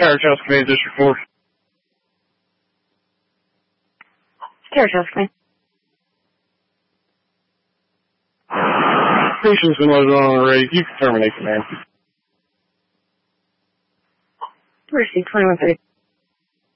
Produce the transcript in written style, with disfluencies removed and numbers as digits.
Carriage House Command District 4. Carriage House Command. Patient's been loaded on a raid. You can terminate command. Received 2130.